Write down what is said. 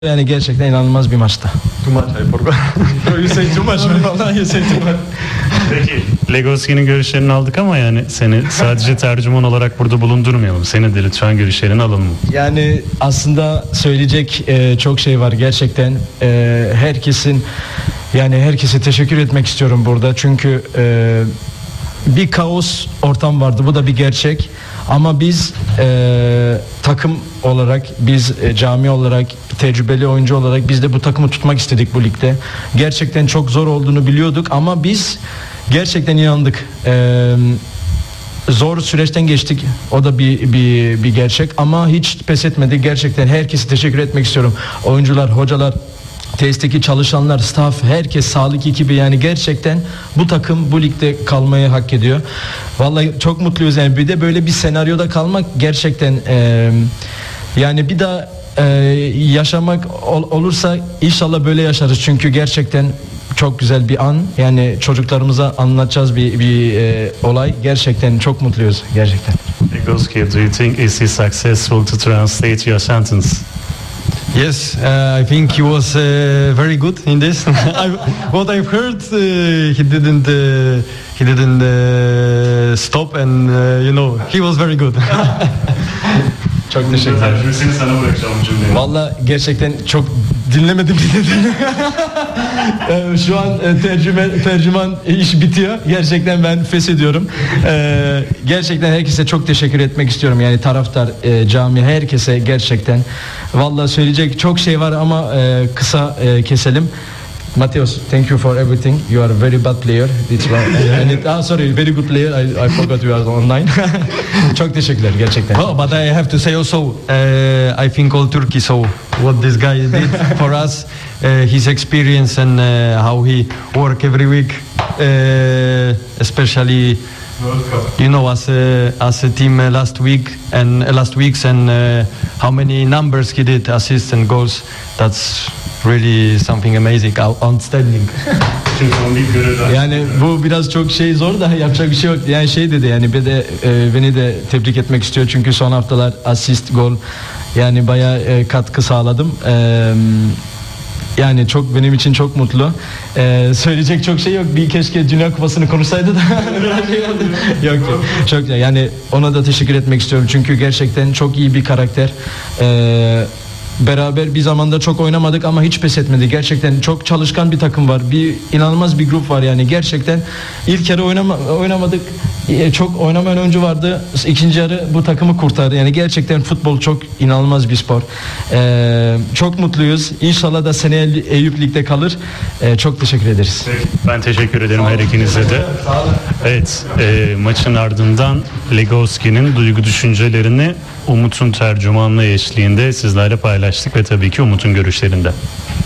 Yani gerçekten inanılmaz bir maçtı. Too much, I forgot. You say too much. Vallahi you say too much. Peki Legoski'nin görüşlerini aldık ama yani seni sadece tercüman olarak burada bulundurmayalım. Seni de lütfen görüşlerini alalım. Yani aslında söyleyecek çok şey var gerçekten. Herkese teşekkür etmek istiyorum burada. Çünkü bir kaos ortam vardı. Bu da bir gerçek. Ama biz takım olarak, biz cami olarak, tecrübeli oyuncu olarak biz de bu takımı tutmak istedik bu ligde. Gerçekten çok zor olduğunu biliyorduk ama biz gerçekten inandık. Zor süreçten geçtik. O da bir gerçek ama hiç pes etmedik. Gerçekten herkese teşekkür etmek istiyorum. Oyuncular, hocalar, tesisteki çalışanlar, staff, herkes, sağlık ekibi, yani gerçekten bu takım bu ligde kalmayı hak ediyor. Vallahi çok mutluyuz yani. Bir de böyle bir senaryoda kalmak gerçekten yani bir daha yaşamak olursa inşallah böyle yaşarız. Çünkü gerçekten çok güzel bir an. Yani çocuklarımıza anlatacağız bir olay. Gerçekten çok mutluyuz gerçekten. Legoski, do you think is he successful to translate your sentence? Yes, I think he was very good in this. What I've heard, he didn't stop, and he was very good. Çok teşekkürler. Tercümesini sana bırakacağım cümleyi. Valla gerçekten çok dinlemedim bile. Şu an tercüman iş bitiyor. Gerçekten ben feshediyorum. Gerçekten herkese çok teşekkür etmek istiyorum. Yani taraftar, cami, herkese gerçekten. Valla söyleyecek çok şey var ama kısa keselim. Mateos, thank you for everything. You are a very bad player. Sorry, very good player. I forgot you are online. Çok teşekkürler gerçekten. Oh, but I have to say also, I think all Turkey saw what this guy did for us, his experience and how he work every week, especially as a team last weeks and how many numbers he did, assists and goals. That's really something amazing, outstanding. Yani bu biraz çok zor da yapacak bir şey yok. Yani dedi yani beni de tebrik etmek istiyor çünkü son haftalar asist, gol, yani bayağı katkı sağladım. Yani benim için çok mutlu. Söyleyecek çok şey yok. Bir keşke Dünya Kupası'nı konuşsaydı da. yok. Çok yani ona da teşekkür etmek istiyorum çünkü gerçekten çok iyi bir karakter. Beraber bir zamanda çok oynamadık ama hiç pes etmedi. Gerçekten çok çalışkan bir takım var. İnanılmaz bir grup var yani. Gerçekten ilk yarı oynamadık. Çok oynamayan oyuncu vardı. İkinci yarı bu takımı kurtardı. Yani gerçekten futbol çok inanılmaz bir spor. Çok mutluyuz. İnşallah da seneye Eyüp Lig'de kalır. Çok teşekkür ederiz. Ben teşekkür ederim her ikinize de. Evet, maçın ardından Legoski'nin duygu düşüncelerini Umut'un tercümanlığı eşliğinde sizlerle paylaştık ve tabii ki Umut'un görüşlerinde.